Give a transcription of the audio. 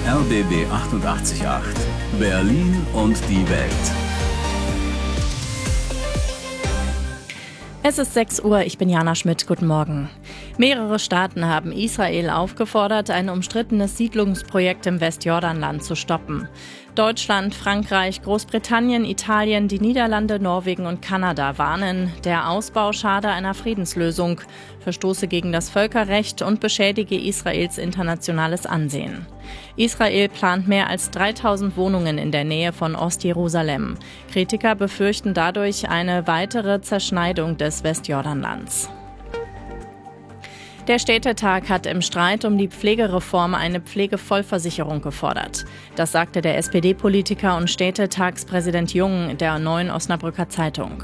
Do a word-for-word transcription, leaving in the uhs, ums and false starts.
R B B achtundachtzig Komma acht. Berlin und die Welt. Es ist sechs Uhr, ich bin Jana Schmidt, guten Morgen. Mehrere Staaten haben Israel aufgefordert, ein umstrittenes Siedlungsprojekt im Westjordanland zu stoppen. Deutschland, Frankreich, Großbritannien, Italien, die Niederlande, Norwegen und Kanada warnen, der Ausbau schade einer Friedenslösung, verstoße gegen das Völkerrecht und beschädige Israels internationales Ansehen. Israel plant mehr als dreitausend Wohnungen in der Nähe von Ostjerusalem. Kritiker befürchten dadurch eine weitere Zerschneidung des Westjordanlands. Der Städtetag hat im Streit um die Pflegereform eine Pflegevollversicherung gefordert. Das sagte der S P D-Politiker und Städtetagspräsident Jung der Neuen Osnabrücker Zeitung.